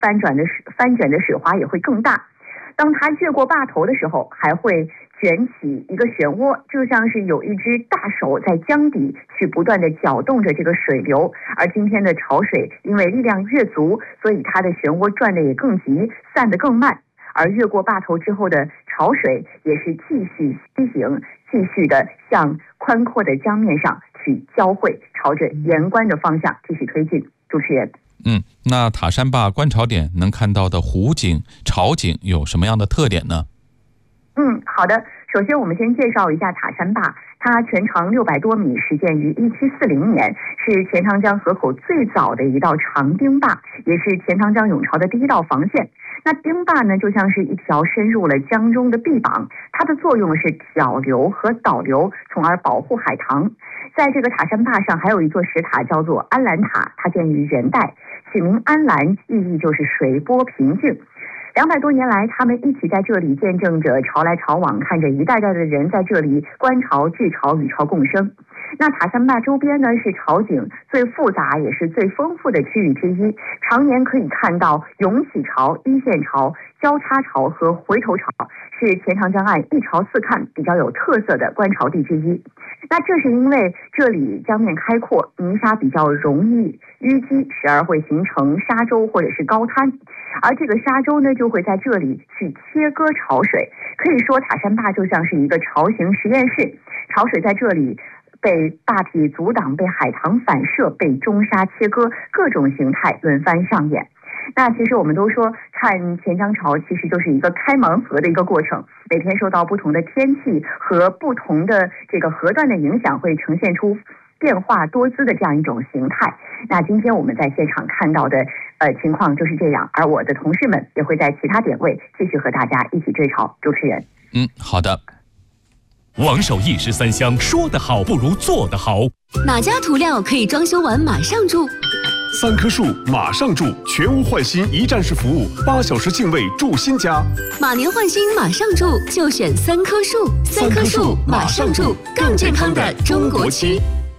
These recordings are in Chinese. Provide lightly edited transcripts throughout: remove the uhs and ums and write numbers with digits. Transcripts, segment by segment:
翻卷的水花也会更大。当它越过坝头的时候，还会卷起一个漩涡，就像是有一只大手在江底去不断的搅动着这个水流。而今天的潮水因为力量越足，所以它的漩涡转得也更急，散得更慢。而越过坝头之后的潮水也是继续西行，继续的向宽阔的江面上去交汇，朝着盐关的方向继续推进。主持人， 那塔山坝观潮点能看到的湖景、潮景有什么样的特点呢？ 好的。首先我们先介绍一下塔山坝，它全长600多米，始建于1740年，是钱塘江河口最早的一道长钉坝，也是钱塘江涌潮的第一道防线。那钉坝呢，就像是一条深入了江中的臂膀，它的作用是挑流和导流，从而保护海棠。在这个塔山坝上还有一座石塔叫做安澜塔，它建于元代，取名安澜，寓意就是水波平静。200多年来，他们一起在这里见证着潮来潮往，看着一代代的人在这里观潮、治潮、与潮共生。那塔山坝周边呢，是潮景最复杂也是最丰富的区域之一，常年可以看到涌起潮、一线潮、交叉潮和回头潮，是钱塘江岸一潮四看比较有特色的观潮地之一。那这是因为这里江面开阔，泥沙比较容易淤积，时而会形成沙洲或者是高滩，而这个沙洲呢，就会在这里去切割潮水。可以说塔山坝就像是一个潮形实验室，潮水在这里被坝体阻挡，被海棠反射，被中沙切割，各种形态轮番上演。那其实我们都说看钱江潮其实就是一个开盲盒的一个过程，每天受到不同的天气和不同的这个河段的影响，会呈现出变化多姿的这样一种形态。那今天我们在现场看到的情况就是这样，而我的同事们也会在其他点位继续和大家一起追潮。主持人， 好的。 王守义13香，说得好不如做得好。 哪家涂料可以装修完马上住 ？3棵树马上住，全屋换新一站式服务，8小时净位住新家。 马年换新马上住，就选3棵树。3棵树马上住，更健康的中国区。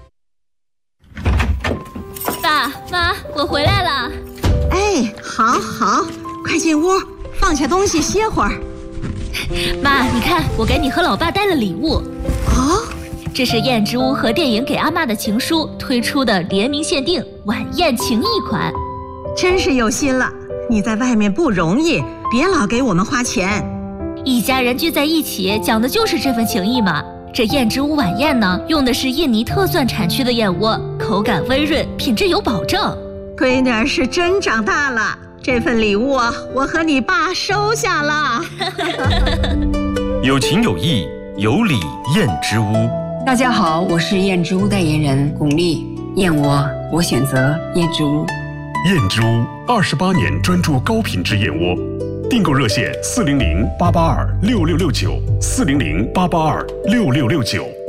爸妈，我回来了。 哎，好，快进屋，放下东西歇会儿。 妈，你看，我给你和老爸带了礼物。这是燕之屋和电影给阿嬷的情书推出的联名限定晚宴情谊款。 真是有心了，你在外面不容易，别老给我们花钱。 一家人聚在一起，讲的就是这份情谊嘛。这燕之屋晚宴呢，用的是印尼特蒜产区的燕窝，口感温润，品质有保证。 闺女儿是真长大了，这份礼物啊，我和你爸收下了。 有情有义，有礼燕之屋。 大家好，我是燕之屋代言人巩俐。燕窝，我选择燕之屋。 燕之屋28年专注高品质燕窝，订购热线400-882-6669，400-882-6669。